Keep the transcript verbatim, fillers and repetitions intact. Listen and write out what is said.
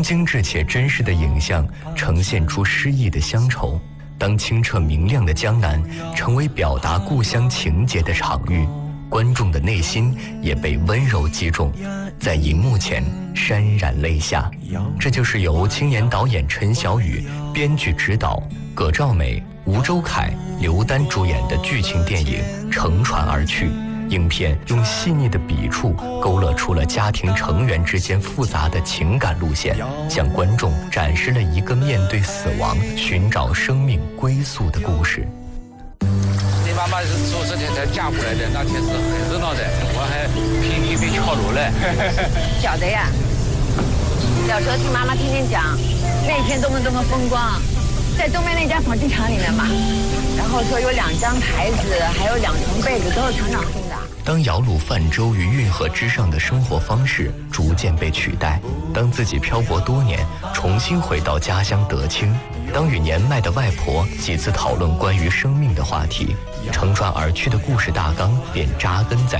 当精致且真实的影像呈现出诗意的乡愁，当清澈明亮的江南成为表达故乡情节的场域，观众的内心也被温柔击中，在荧幕前潸然泪下。这就是由青年导演陈晓宇编剧指导，葛兆美、吴周凯、刘丹主演的剧情电影《乘船而去》。影片用细腻的笔触勾勒出了家庭成员之间复杂的情感路线，向观众展示了一个面对死亡、寻找生命归宿的故事。 你妈妈是做这天才嫁过来的，那天是很热闹的，我还频频被敲锣嘞。 晓得呀，小时候听妈妈天天讲，那天多么多么风光，在东边那家纺织厂里面嘛，然后说有两张台子，还有两层被子，都是厂长送的。 当摇橹泛舟于运河之上的生活方式逐渐被取代，当自己漂泊多年重新回到家乡德清，当与年迈的外婆几次讨论关于生命的话题，乘船而去的故事大纲便扎根在